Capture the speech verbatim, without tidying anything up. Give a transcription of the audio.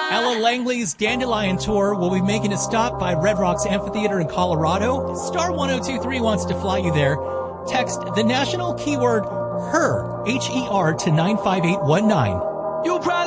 Ella Langley's Dandelion Tour will be making a stop by Red Rocks Amphitheater in Colorado. Star one oh two three wants to fly you there. Text the national keyword HER, H E R, to nine five eight one nine. You'll probably